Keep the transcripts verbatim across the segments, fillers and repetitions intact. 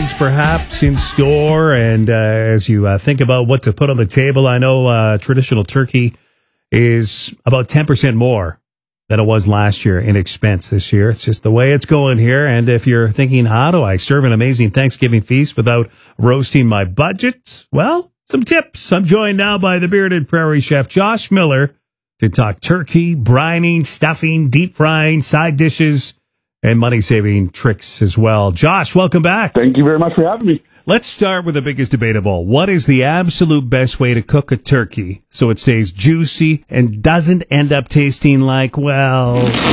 eggs perhaps in store. And uh, as you uh, think about what to put on the table, I know uh, traditional turkey is about ten percent more than it was last year in expense this year. It's just the way it's going here. And if you're thinking, how do I serve an amazing Thanksgiving feast without roasting my budget? Well, some tips. I'm joined now by the bearded prairie chef, Josh Miller, to talk turkey, brining, stuffing, deep frying, side dishes, and money-saving tricks as well. Josh, welcome back. Thank you very much for having me. Let's start with the biggest debate of all. What is the absolute best way to cook a turkey so it stays juicy and doesn't end up tasting like, well...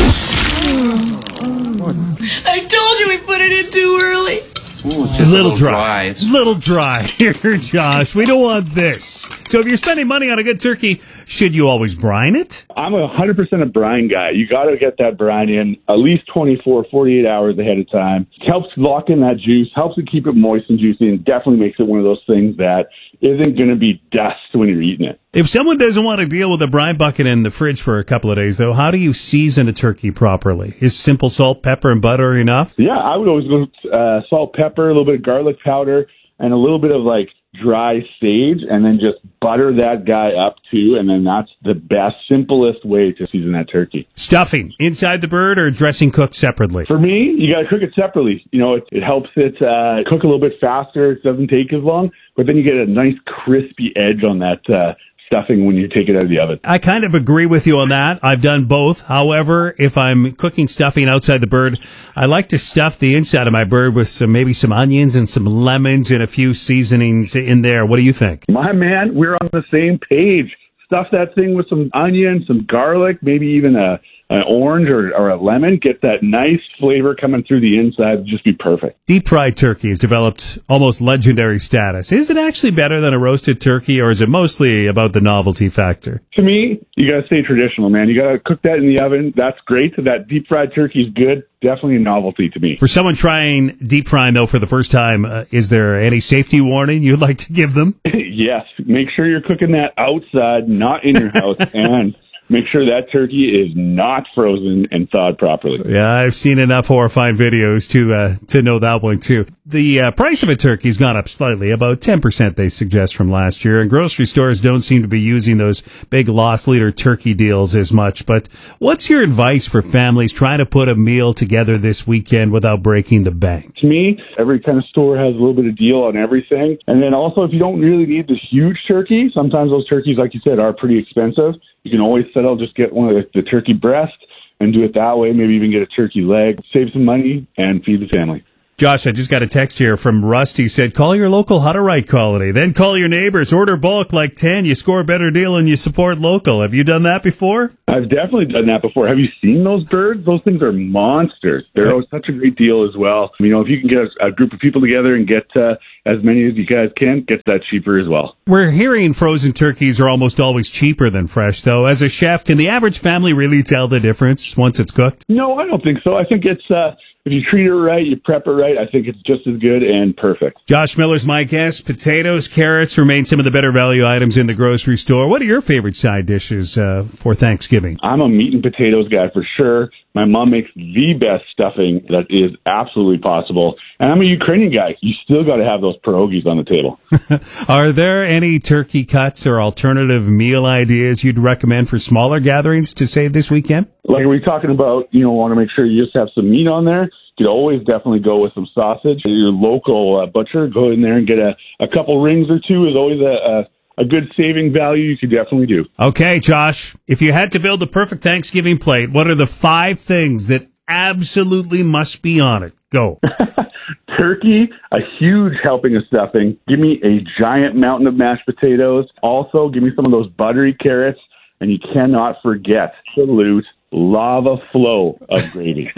I told you we put it in too early. Ooh, it's just a little, a little dry. dry. It's little dry here, Josh. We don't want this. So if you're spending money on a good turkey, should you always brine it? I'm a one hundred percent a brine guy. You got to get that brine in at least twenty-four, forty-eight hours ahead of time. It helps lock in that juice, helps it keep it moist and juicy, and definitely makes it one of those things that isn't going to be dust when you're eating it. If someone doesn't want to deal with a brine bucket in the fridge for a couple of days, though, how do you season a turkey properly? Is simple salt, pepper, and butter enough? Yeah, I would always go uh, salt, pepper, a little bit of garlic powder, and a little bit of like dry sage, and then just butter that guy up too, and then that's the best, simplest way to season that turkey. Stuffing inside the bird or dressing cooked separately? For me, you got to cook it separately. You know, it, it helps it uh, cook a little bit faster. It doesn't take as long, but then you get a nice crispy edge on that uh, stuffing when you take it out of the oven. I kind of agree with you on that. I've done both. However, if I'm cooking stuffing outside the bird, I like to stuff the inside of my bird with some maybe some onions and some lemons and a few seasonings in there. What do you think? My man, we're on the same page. Stuff that thing with some onion, some garlic, maybe even a an orange or, or a lemon. Get that nice flavor coming through the inside. It'd just be perfect. Deep fried turkey has developed almost legendary status. Is it actually better than a roasted turkey, or is it mostly about the novelty factor? To me, you got to stay traditional, man. You got to cook that in the oven. That's great. That deep fried turkey is good. Definitely a novelty to me. For someone trying deep frying, though, for the first time, uh, is there any safety warning you'd like to give them? Yes. Make sure you're cooking that outside, not in your house, and make sure that turkey is not frozen and thawed properly. Yeah, I've seen enough horrifying videos to uh, to know that one, too. The uh, price of a turkey's gone up slightly, about ten percent, they suggest, from last year. And grocery stores don't seem to be using those big loss leader turkey deals as much. But what's your advice for families trying to put a meal together this weekend without breaking the bank? To me, every kind of store has a little bit of deal on everything. And then also, if you don't really need this huge turkey, sometimes those turkeys, like you said, are pretty expensive. You can always settle, just get one of the, the turkey breasts and do it that way. Maybe even get a turkey leg, save some money, and feed the family. Josh, I just got a text here from Rusty. Said, call your local Hutterite colony, then call your neighbors, order bulk like ten. You score a better deal and you support local. Have you done that before? I've definitely done that before. Have you seen those birds? Those things are monsters. They're always such a great deal as well. You know, if you can get a, a group of people together and get uh, as many as you guys can, get that cheaper as well. We're hearing frozen turkeys are almost always cheaper than fresh, though. As a chef, can the average family really tell the difference once it's cooked? No, I don't think so. I think it's... Uh, If you treat it right, you prep it right, I think it's just as good and perfect. Josh Miller's my guest. Potatoes, carrots remain some of the better value items in the grocery store. What are your favorite side dishes uh, for Thanksgiving? I'm a meat and potatoes guy for sure. My mom makes the best stuffing that is absolutely possible. And I'm a Ukrainian guy. You still got to have those pierogies on the table. Are there any turkey cuts or alternative meal ideas you'd recommend for smaller gatherings to save this weekend? Like we were talking about, you know, want to make sure you just have some meat on there. You could always definitely go with some sausage. Your local uh, butcher, go in there and get a, a couple rings or two is always a, a A good saving value you could definitely do. Okay, Josh, if you had to build the perfect Thanksgiving plate, what are the five things that absolutely must be on it? Go. Turkey, a huge helping of stuffing. Give me a giant mountain of mashed potatoes. Also, give me some of those buttery carrots. And you cannot forget absolute lava flow of gravy.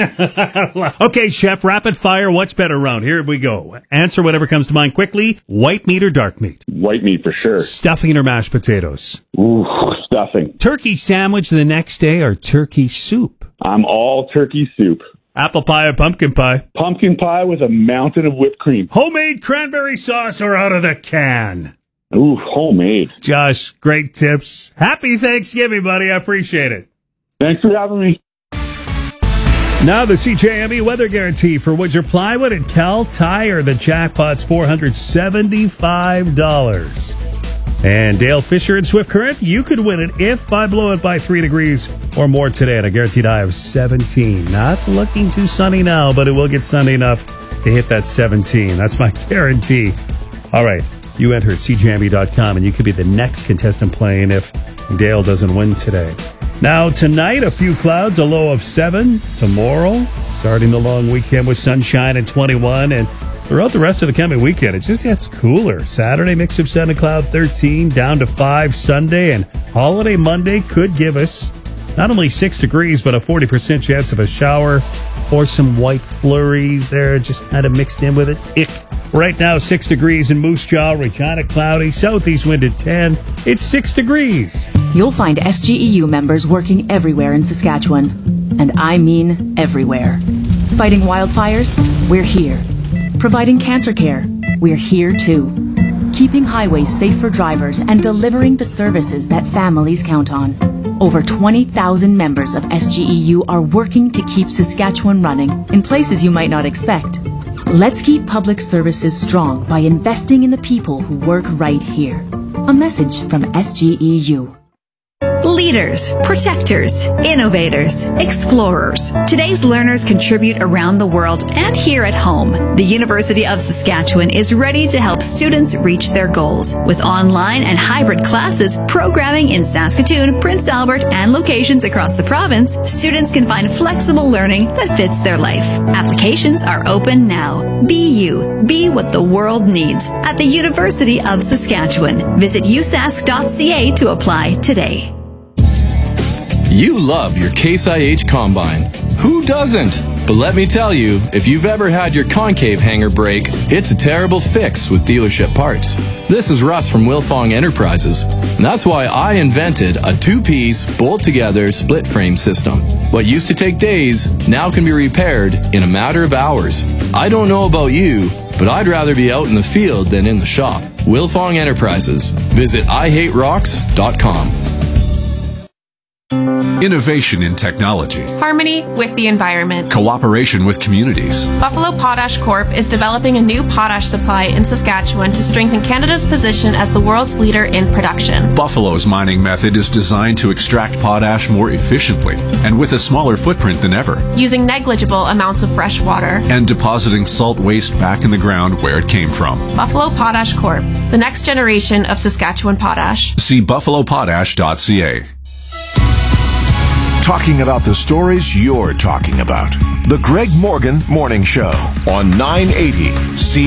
Okay, Chef, rapid fire. What's better around? Here we go. Answer whatever comes to mind quickly. White meat or dark meat? White meat for sure. Stuffing or mashed potatoes? Ooh, stuffing. Turkey sandwich the next day or turkey soup? I'm all turkey soup. Apple pie or pumpkin pie? Pumpkin pie with a mountain of whipped cream. Homemade cranberry sauce or out of the can? Ooh, homemade. Josh, great tips. Happy Thanksgiving, buddy. I appreciate it. Thanks for having me. Now the C J M E weather guarantee for wood your plywood at Cal Tire. The jackpot's four hundred seventy-five dollars. And Dale Fisher and Swift Current, you could win it if I blow it by three degrees or more today at a guaranteed high of seventeen. Not looking too sunny now, but it will get sunny enough to hit that seventeen. That's my guarantee. All right, you enter at C J M E dot com and you could be the next contestant playing if Dale doesn't win today. Now, tonight, a few clouds, a low of seven. Tomorrow, starting the long weekend with sunshine at twenty-one. And throughout the rest of the coming weekend, it just gets cooler. Saturday, mix of sun and cloud, thirteen, down to five. Sunday and holiday Monday could give us not only six degrees, but a forty percent chance of a shower or some white flurries there, just kind of mixed in with it. Ick. Right now, six degrees in Moose Jaw, Regina cloudy, southeast wind at ten. It's six degrees. You'll find S G E U members working everywhere in Saskatchewan. And I mean everywhere. Fighting wildfires? We're here. Providing cancer care? We're here too. Keeping highways safe for drivers and delivering the services that families count on. Over twenty thousand members of S G E U are working to keep Saskatchewan running in places you might not expect. Let's keep public services strong by investing in the people who work right here. A message from S G E U. Leaders, protectors, innovators, explorers. Today's learners contribute around the world and here at home. The University of Saskatchewan is ready to help students reach their goals. With online and hybrid classes, programming in Saskatoon, Prince Albert, and locations across the province, students can find flexible learning that fits their life. Applications are open now. Be you. Be what the world needs at the University of Saskatchewan. Visit u sask dot c a to apply today. You love your Case I H Combine. Who doesn't? But let me tell you, if you've ever had your concave hanger break, it's a terrible fix with dealership parts. This is Russ from Wilfong Enterprises. And that's why I invented a two-piece, bolt-together, split-frame system. What used to take days now can be repaired in a matter of hours. I don't know about you, but I'd rather be out in the field than in the shop. Wilfong Enterprises. Visit i hate rocks dot com. Innovation in technology. Harmony with the environment. Cooperation with communities. Buffalo Potash Corp is developing a new potash supply in Saskatchewan to strengthen Canada's position as the world's leader in production. Buffalo's mining method is designed to extract potash more efficiently and with a smaller footprint than ever. Using negligible amounts of fresh water. And depositing salt waste back in the ground where it came from. Buffalo Potash Corp, the next generation of Saskatchewan potash. See buffalo potash dot c a. Talking about the stories you're talking about. The Greg Morgan Morning Show on nine eighty C